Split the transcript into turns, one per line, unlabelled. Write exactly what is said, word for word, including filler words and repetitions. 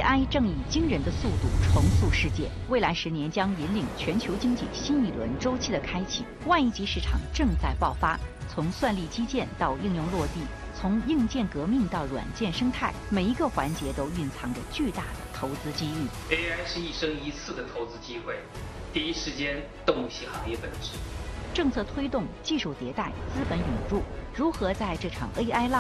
A I 正以惊人的速度重塑世界，未来十年将引领全球经济新一轮周期的开启。万亿级市场正在爆发，从算力基建到应用落地，从硬件革命到软件生态，每一个环节都蕴藏着巨大的投资机遇。
A I 是一生一次的投资机会，第一时间洞悉行业本质。
政策推动、技术迭代、资本涌入，如何在这场 A I 浪